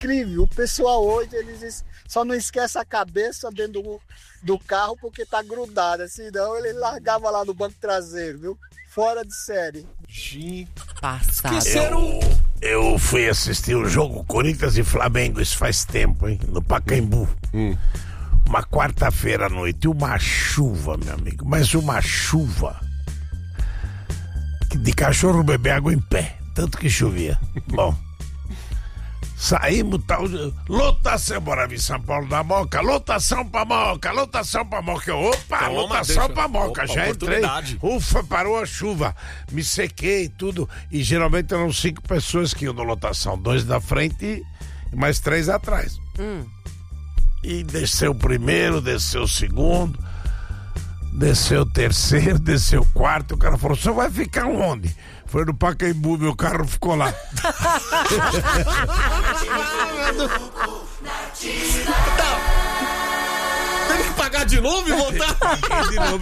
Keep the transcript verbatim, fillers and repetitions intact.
incrível. O pessoal hoje, eles só não esquece a cabeça dentro do, do carro porque tá grudada. Senão ele largava lá no banco traseiro, viu? Fora de série. Gente, passado. esqueceram. Eu fui assistir o jogo Corinthians e Flamengo, isso faz tempo, hein? No Pacaembu. Hum. Uma quarta-feira à noite, uma chuva, meu amigo. Mas uma chuva de cachorro beber água em pé. Tanto que chovia. Bom, saímos, tal, lotação, bora vir São Paulo da Moca, lotação pra Moca, lotação pra Moca. Opa, Toma, lotação deixa. pra Moca, Opa, já entrei. oportunidade. Ufa, parou a chuva, me sequei e tudo. E geralmente eram cinco pessoas que iam na lotação, dois da frente e mais três atrás. Hum. E desceu o primeiro, desceu o segundo, desceu o terceiro, desceu o quarto. O cara falou, você vai ficar onde? Foi no Pacaembu, meu carro ficou lá. Teve que pagar de novo e voltar? De novo.